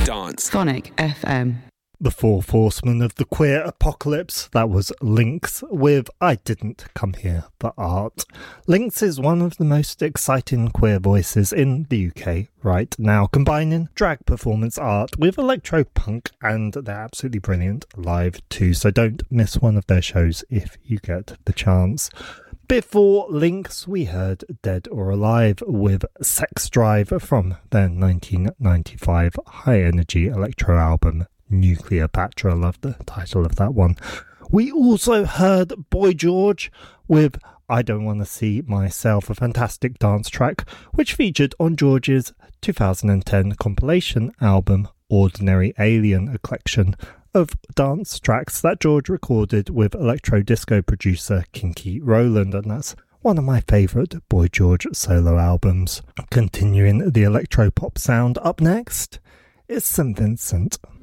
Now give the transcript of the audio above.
Dance. Sonic FM. The Fourth Horseman of the Queer Apocalypse, that was Lynx with I Didn't Come Here for Art. Lynx is one of the most exciting queer voices in the UK right now, combining drag performance art with electro-punk, and they're absolutely brilliant live too, so don't miss one of their shows if you get the chance. Before Lynx, we heard Dead or Alive with Sex Drive from their 1995 high-energy electro album Nuclear Patra. Love the title of that one. We also heard Boy George with I Don't Want to See Myself, a fantastic dance track which featured on George's 2010 compilation album Ordinary Alien, a collection of dance tracks that George recorded with electro disco producer Kinky Rowland, and that's one of my favourite Boy George solo albums. Continuing the electro pop sound, up next is St Vincent.